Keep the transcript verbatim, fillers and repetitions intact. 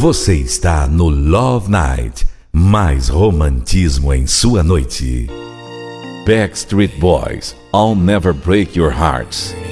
Você está no Love Night, mais romantismo em sua noite. Backstreet Boys, I'll Never Break Your Hearts.